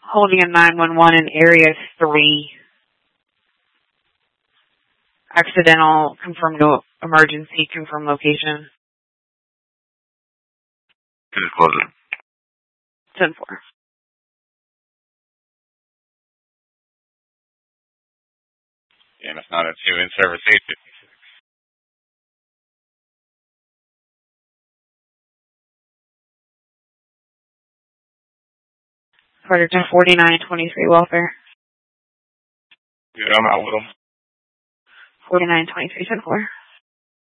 Holding a 911 in Area 3. Accidental, confirm no emergency, confirm location. Just close it. 10-4. And it's not a 2 in service 856. Carter to 4923 welfare. Dude, I'm out with them. 4923 10-4.